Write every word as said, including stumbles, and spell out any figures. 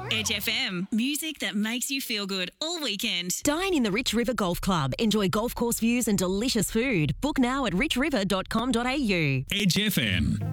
Edge F M. Music that makes you feel good all weekend. Dine in the Rich River Golf Club. Enjoy golf course views and delicious food. Book now at rich river dot com dot a u. Edge F M.